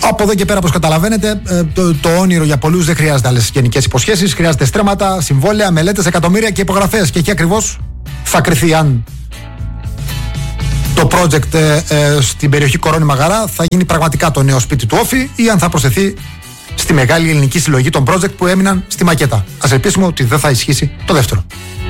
Από εδώ και πέρα, όπως καταλαβαίνετε, το όνειρο για πολλούς δεν χρειάζεται άλλες γενικές υποσχέσεις. Χρειάζεται στρέμματα, συμβόλαια, μελέτες, εκατομμύρια και υπογραφές. Και εκεί ακριβώς θα κριθεί αν το project στην περιοχή Κορώνη Μαγαρά θα γίνει πραγματικά το νέο σπίτι του Όφη ή αν θα προσθεθεί στη μεγάλη ελληνική συλλογή των project που έμειναν στη μακέτα. Ας ελπίσουμε ότι δεν θα ισχύσει το δεύτερο.